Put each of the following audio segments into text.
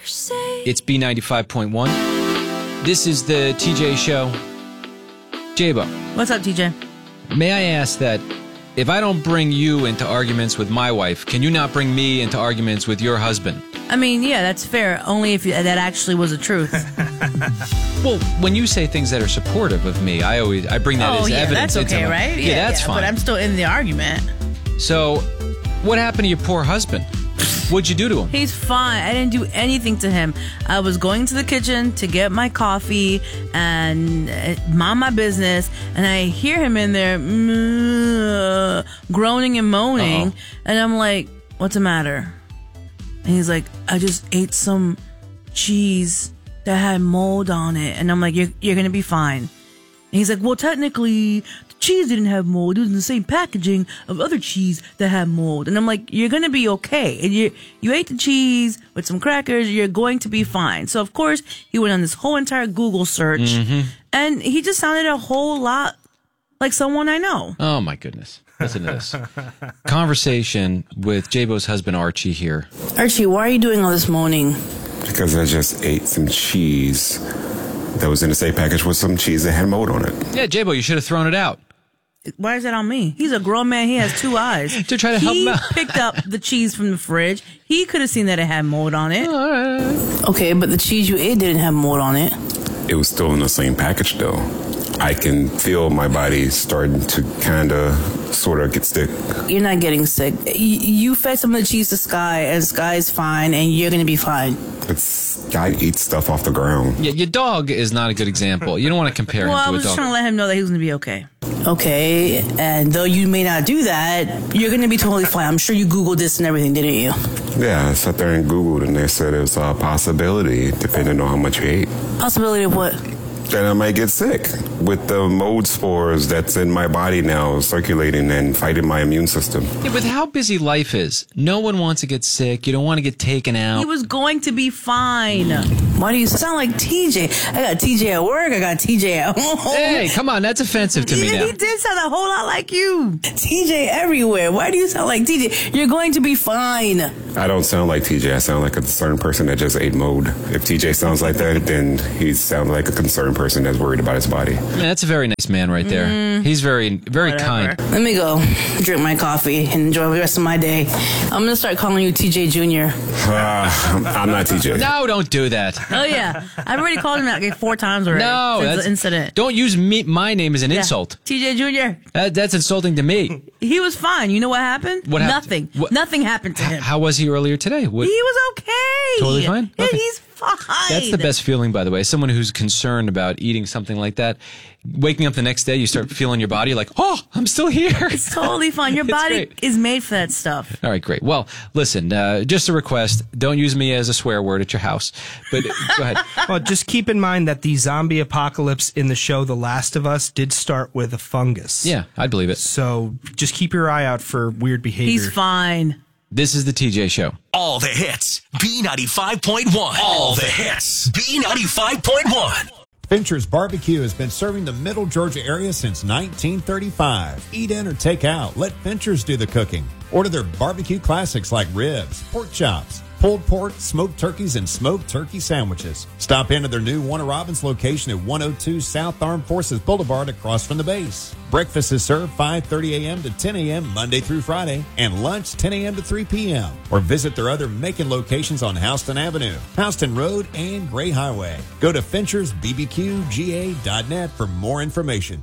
It's B95.1. This is the TJ Show. J-Bo. What's up, TJ? May I ask that if I don't bring you into arguments with my wife, can you not bring me into arguments with your husband? I mean, yeah, that's fair. Only if that actually was the truth. Well, when you say things that are supportive of me, I bring that as evidence. That's okay, into right? Yeah, that's fine. But I'm still in the argument. So, what happened to your poor husband? What'd you do to him? He's fine. I didn't do anything to him. I was going to the kitchen to get my coffee and mind my business, and I hear him in there groaning and moaning, and I'm like, what's the matter? And he's like, I just ate some cheese that had mold on it. And I'm like, you're going to be fine. And he's like, well, technically, the cheese didn't have mold. It was in the same packaging of other cheese that had mold. And I'm like, you're going to be okay. And you ate the cheese with some crackers. You're going to be fine. So, of course, he went on this whole entire Google search. And he just sounded a whole lot like someone I know. Oh, my goodness. Listen to this. Conversation with J-Bo's husband, Archie, here. Archie, why are you doing all this moaning? Because I just ate some cheese that was in the same package with some cheese that had mold on it. Yeah, J-Bo, you should have thrown it out. Why is that on me? He's a grown man. He has two eyes. To try to help him out. He picked up the cheese from the fridge. He could have seen that it had mold on it. Okay, but the cheese you ate didn't have mold on it. It was still in the same package, though. I can feel my body starting to kind of, sort of get sick. You're not getting sick. You fed some of the cheese to Sky, and Sky's fine, and you're going to be fine. Sky eats stuff off the ground. Yeah, your dog is not a good example. You don't want to compare him to a dog. Well, I was just trying to let him know that he was going to be okay. Okay, and though you may not do that, you're going to be totally fine. I'm sure you Googled this and everything, didn't you? Yeah, I sat there and Googled, and they said it was a possibility, depending on how much you ate. Possibility of what? That I might get sick with the mold spores that's in my body now circulating and fighting my immune system. Yeah, with how busy life is, no one wants to get sick. You don't want to get taken out. He was going to be fine. Why do you sound like TJ? I got TJ at work. I got TJ at home. Hey, come on. That's offensive to me now. He did sound a whole lot like you. TJ everywhere. Why do you sound like TJ? You're going to be fine. I don't sound like TJ. I sound like a concerned person that just ate mold. If TJ sounds like that, then he sounds like a concerned person that's worried about his body. Man, that's a very nice man right there. He's very, very kind. Let me go drink my coffee and enjoy the rest of my day. I'm going to start calling you TJ Jr. I'm not TJ. No, don't do that. Oh, yeah. I've already called him like 4 times already since the incident. Don't use my name as an insult. TJ Jr. That's insulting to me. He was fine. You know what happened? What happened? Nothing. Nothing happened to him. How was he earlier today? He was okay. Totally fine? Yeah, Okay. he's fine. That's the best feeling, by the way. Someone who's concerned about eating something like that. Waking up the next day, you start feeling your body like, oh, I'm still here. It's totally fine. Your body is made for that stuff. All right, great. Well, listen, just a request. Don't use me as a swear word at your house. But go ahead. Well, just keep in mind that the zombie apocalypse in the show The Last of Us did start with a fungus. Yeah, I'd believe it. So just keep your eye out for weird behavior. He's fine. This is the TJ Show. All the hits. B95.1. All the hits. B95.1. Fincher's Barbecue has been serving the Middle Georgia area since 1935. Eat in or take out. Let Fincher's do the cooking. Order their barbecue classics like ribs, pork chops, pulled pork, smoked turkeys, and smoked turkey sandwiches. Stop into their new Warner Robins location at 102 South Armed Forces Boulevard across from the base. Breakfast is served 5:30 a.m. to 10 a.m. Monday through Friday, and lunch 10 a.m. to 3 p.m. Or visit their other Macon locations on Houston Avenue, Houston Road, and Gray Highway. Go to FinchersBBQGA.net for more information.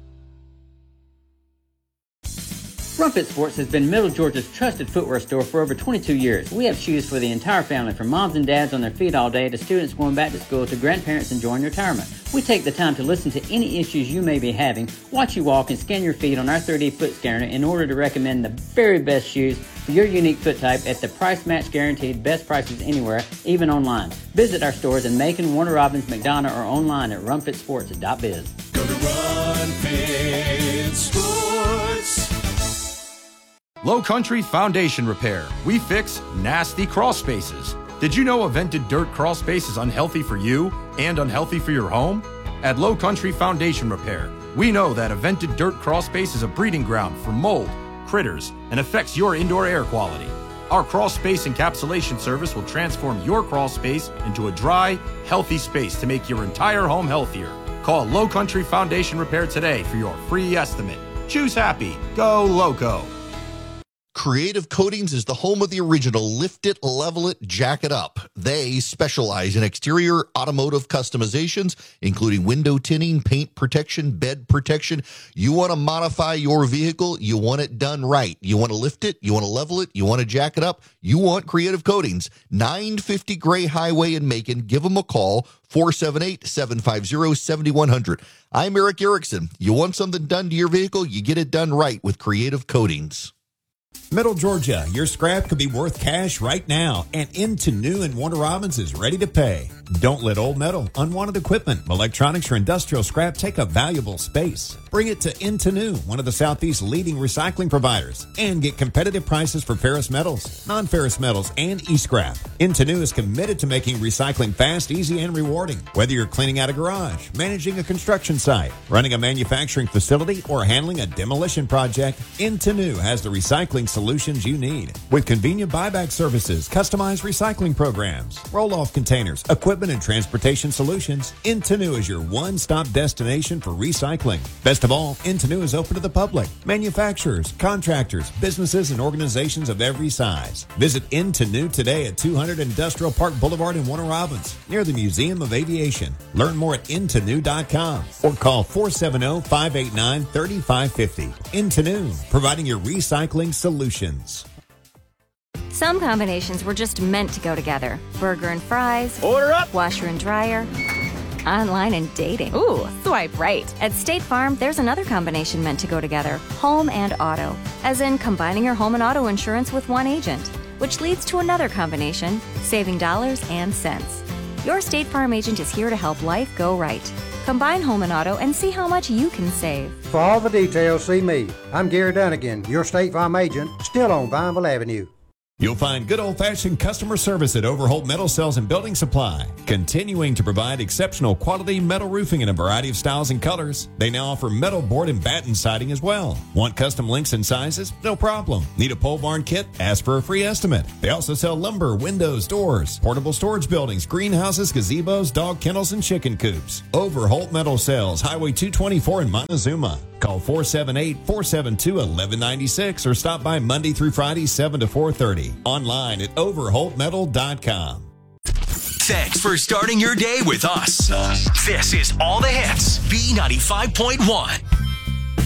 Rumpet Sports has been Middle Georgia's trusted footwear store for over 22 years. We have shoes for the entire family, from moms and dads on their feet all day to students going back to school to grandparents enjoying retirement. We take the time to listen to any issues you may be having, watch you walk, and scan your feet on our 3D foot scanner in order to recommend the very best shoes for your unique foot type at the price match guaranteed best prices anywhere, even online. Visit our stores in Macon, Warner Robins, McDonough, or online at runfitsports.biz. Go to Run Sports. Low Country Foundation Repair. We fix nasty crawl spaces. Did you know a vented dirt crawl space is unhealthy for you and unhealthy for your home? At Low Country Foundation Repair, we know that a vented dirt crawl space is a breeding ground for mold, critters, and affects your indoor air quality. Our crawl space encapsulation service will transform your crawl space into a dry, healthy space to make your entire home healthier. Call Low Country Foundation Repair today for your free estimate. Choose happy. Go Loco. Creative Coatings is the home of the original Lift It, Level It, Jack It Up. They specialize in exterior automotive customizations, including window tinting, paint protection, bed protection. You want to modify your vehicle, you want it done right. You want to lift it, you want to level it, you want to jack it up, you want Creative Coatings. 950 Gray Highway in Macon. Give them a call, 478-750-7100. I'm Eric Erickson. You want something done to your vehicle, you get it done right with Creative Coatings. Middle Georgia, your scrap could be worth cash right now, and Into New in Warner Robins is ready to pay. Don't let old metal, unwanted equipment, electronics, or industrial scrap take up valuable space. Bring it to Into New, one of the Southeast's leading recycling providers, and get competitive prices for ferrous metals, non-ferrous metals, and e-scrap. Into New is committed to making recycling fast, easy, and rewarding. Whether you're cleaning out a garage, managing a construction site, running a manufacturing facility, or handling a demolition project, Into New has the recycling solutions you need. With convenient buyback services, customized recycling programs, roll-off containers, equipment and transportation solutions, Into New is your one-stop destination for recycling. Best of all, Into New is open to the public, manufacturers, contractors, businesses, and organizations of every size. Visit Into New today at 200 Industrial Park Boulevard in Warner Robins, near the Museum of Aviation. Learn more at intonew.com or call 470-589-3550. Into New, providing your recycling solutions. Some combinations were just meant to go together. Burger and fries. Order up. Washer and dryer. Online and dating. Ooh, swipe right. At State Farm, there's another combination meant to go together. Home and auto. As in combining your home and auto insurance with one agent. Which leads to another combination, saving dollars and cents. Your State Farm agent is here to help life go right. Combine home and auto and see how much you can save. For all the details, see me. I'm Gary Dunnigan, your State Farm agent, still on Vineville Avenue. You'll find good old-fashioned customer service at Overholt Metal Sales and Building Supply, continuing to provide exceptional quality metal roofing in a variety of styles and colors. They now offer metal board and batten siding as well. Want custom lengths and sizes? No problem. Need a pole barn kit? Ask for a free estimate. They also sell lumber, windows, doors, portable storage buildings, greenhouses, gazebos, dog kennels, and chicken coops. Overholt Metal Sales, Highway 224 in Montezuma. Call 478-472-1196 or stop by Monday through Friday, 7 to 4:30. Online at overholtmetal.com. Thanks for starting your day with us. This is All the Hits, B95.1.